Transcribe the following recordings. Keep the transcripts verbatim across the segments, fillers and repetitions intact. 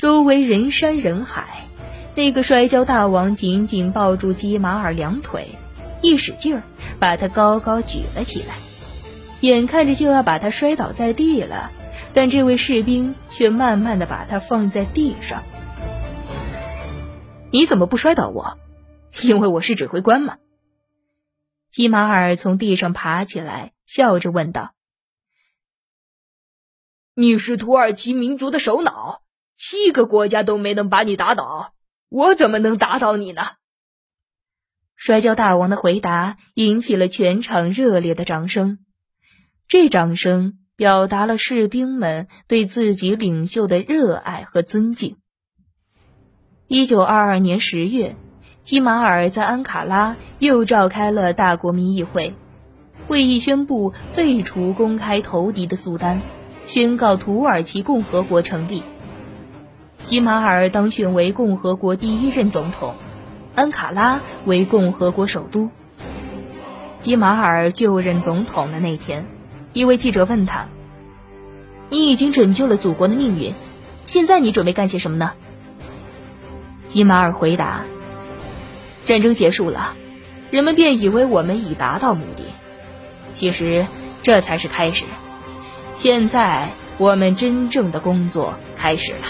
周围人山人海。那个摔跤大王紧紧抱住基马尔两腿，一使劲儿把他高高举了起来，眼看着就要把他摔倒在地了，但这位士兵却慢慢地把他放在地上。你怎么不摔倒我？因为我是指挥官嘛。基马尔从地上爬起来，笑着问道： 你是土耳其民族的首脑，七个国家都没能把你打倒，我怎么能打倒你呢？ 摔跤大王的回答引起了全场热烈的掌声，这掌声表达了士兵们对自己领袖的热爱和尊敬。一九二二年十月，基马尔在安卡拉又召开了大国民议会，会议宣布废除公开投敌的苏丹，宣告土耳其共和国成立。基马尔当选为共和国第一任总统，安卡拉为共和国首都。基马尔就任总统的那天，一位记者问他：你已经拯救了祖国的命运，现在你准备干些什么呢？基马尔回答：战争结束了，人们便以为我们已达到目的，其实这才是开始，现在我们真正的工作开始了。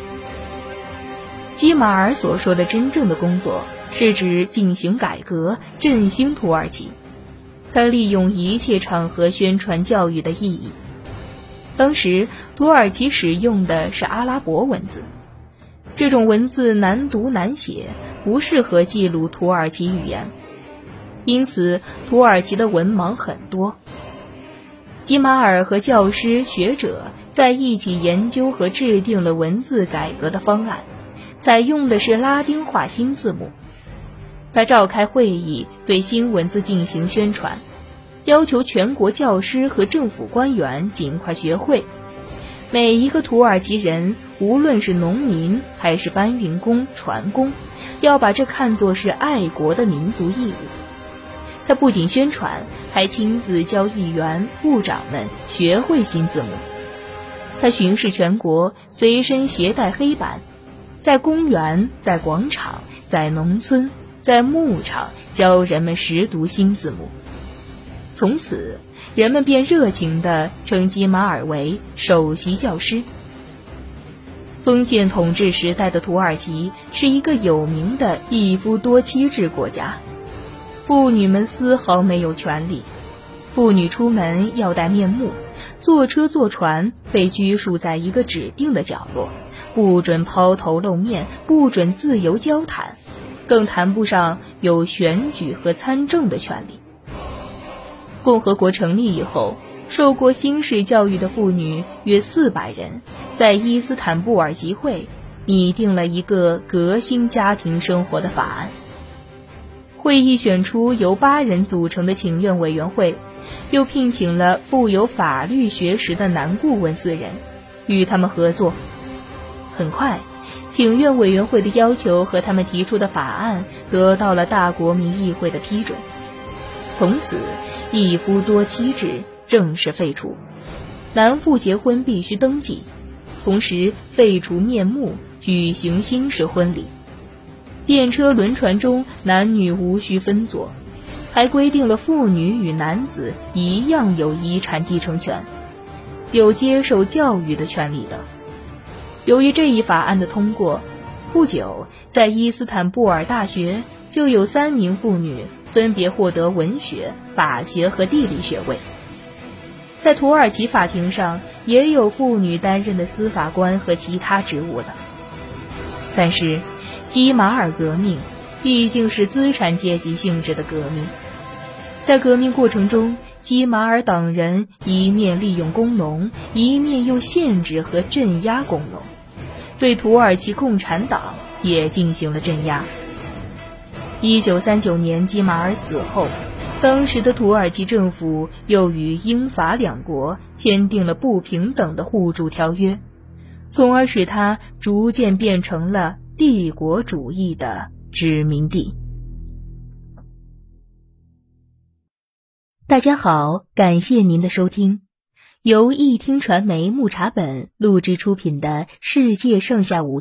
基马尔所说的真正的工作是指进行改革，振兴土耳其。他利用一切场合宣传教育的意义。当时土耳其使用的是阿拉伯文字，这种文字难读难写，不适合记录土耳其语言，因此土耳其的文盲很多。基马尔和教师学者在一起研究和制定了文字改革的方案，采用的是拉丁化新字母。他召开会议，对新文字进行宣传，要求全国教师和政府官员尽快学会。每一个土耳其人，无论是农民还是搬运工、船工，要把这看作是爱国的民族义务。他不仅宣传，还亲自教议员、部长们学会新字母。他巡视全国，随身携带黑板，在公园、在广场、在农村、在牧场教人们识读新字母。从此，人们便热情地称基马尔为首席教师。封建统治时代的土耳其是一个有名的一夫多妻制国家，妇女们丝毫没有权利。妇女出门要戴面目，坐车坐船被拘束在一个指定的角落，不准抛头露面，不准自由交谈，更谈不上有选举和参政的权利。共和国成立以后，受过新式教育的妇女约四百人，在伊斯坦布尔集会，拟定了一个革新家庭生活的法案。会议选出由八人组成的请愿委员会，又聘请了富有法律学识的男顾问四人，与他们合作。很快，请愿委员会的要求和他们提出的法案得到了大国民议会的批准。从此，一夫多妻制正式废除，男妇结婚必须登记，同时废除面目，举行新式婚礼。电车轮船中男女无需分坐，还规定了妇女与男子一样有遗产继承权，有接受教育的权利等。由于这一法案的通过，不久在伊斯坦布尔大学就有三名妇女分别获得文学、法学和地理学位。在土耳其法庭上也有妇女担任的司法官和其他职务了。但是基马尔革命毕竟是资产阶级性质的革命，在革命过程中，基马尔党人一面利用工农，一面又限制和镇压工农，对土耳其共产党也进行了镇压。一九三九年基马尔死后，当时的土耳其政府又与英法两国签订了不平等的互助条约，从而使它逐渐变成了帝国主义的殖民地。大家好，感谢您的收听，由一听传媒木茶本录制出品的《世界上下五